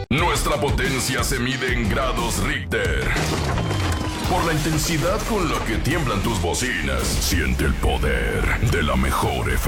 Nuestra potencia se mide en grados Richter. Por la intensidad con la que tiemblan tus bocinas, siente el poder de la mejor FM.